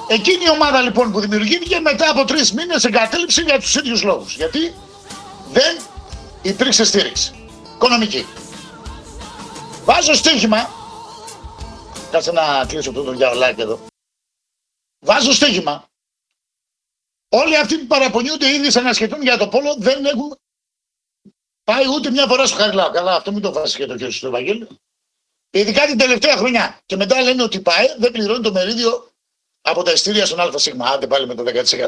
Εκείνη η ομάδα λοιπόν που δημιουργήθηκε μετά από 3 μήνες εγκατέλειψε για τους ίδιους λόγους. Γιατί δεν υπήρξε στήριξη οικονομική. Βάζω στοίχημα, κάτσε να κλείσω το διαολάκι εδώ. Βάζω στοίχημα. Όλοι αυτοί που παραπονιούνται ήδη σαν να σχετούν για το πόλο δεν έχουν πάει ούτε μια φορά στο Χαριλάου. Καλά, αυτό μην το βάζει και το χέρι στο Ευαγγέλιο. Ειδικά την τελευταία χρονιά. Και μετά λένε ότι πάει, δεν πληρώνει το μερίδιο από τα ειστήρια στον ΑΣ. Άντε πάλι με το 10%.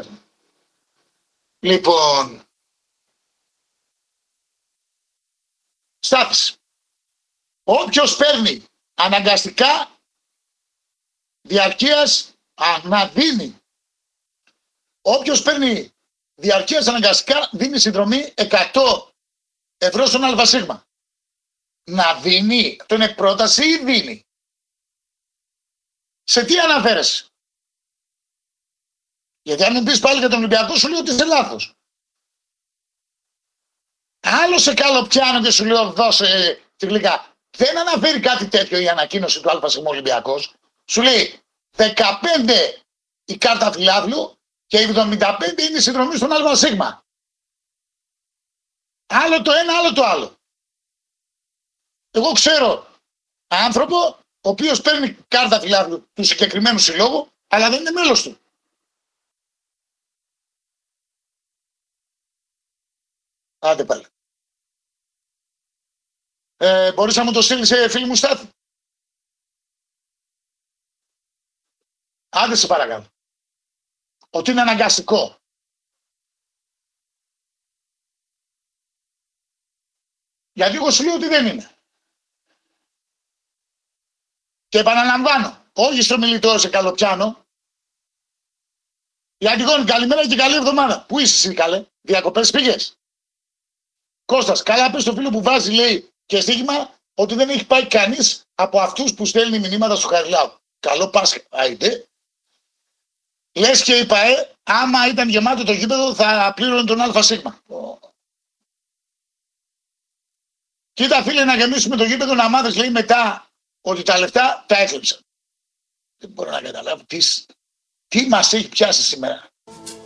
Λοιπόν, Στάθης. Όποιος παίρνει αναγκαστικά διαρκείας να δίνει. Όποιος παίρνει διαρκείας αναγκαστικά δίνει συνδρομή 100 ευρώ στον ΑΣ. Να δίνει, αυτό είναι πρόταση ή δίνει. Σε τι αναφέρεσαι? Γιατί αν μου πεις πάλι για τον Ολυμπιακό σου λέω ότι είσαι λάθος. Άλλο σε καλοπιάνω και σου λέω δώσε τη γλυκά. Δεν αναφέρει κάτι τέτοιο η ανακοίνωση του ΑΣ Ολυμπιακός. Σου λέει 15 η κάρτα φιλάθλου και 75 είναι η συνδρομή στον ΑΣ. Άλλο το ένα, άλλο το άλλο. Εγώ ξέρω άνθρωπο ο οποίος παίρνει κάρτα φιλάθλου του συγκεκριμένου συλλόγου, αλλά δεν είναι μέλος του. Άντε πάλι. Μπορείς να μου το στείλεις, φίλοι μου, Στάθη? Άντε σε παρακαλώ. Ότι είναι αναγκαστικό. Γιατί εγώ σου λέω ότι δεν είναι. Και επαναλαμβάνω, όχι στο Μιλιτό σε καλοπιάνω. Για Αντιγόνη, καλημέρα και καλή εβδομάδα. Πού είσαι εσύ, καλέ? Διακοπές πήγες? Κώστας, καλά πες στο φίλο που βάζει, λέει, και στοίχημα ότι δεν έχει πάει κανείς από αυτούς που στέλνει μηνύματα στο Χαριλάου. Καλό Πάσχα, άιντε. Λες και είπα, άμα ήταν γεμάτο το γήπεδο θα πλήρωνε τον ΑΣ. Κοίτα φίλε, να γεμίσουμε το γήπεδο, να μάθεις, λέει, μετά ότι τα λεφτά τα έκλεψαν. Δεν μπορώ να καταλάβω τι μας έχει πιάσει σήμερα.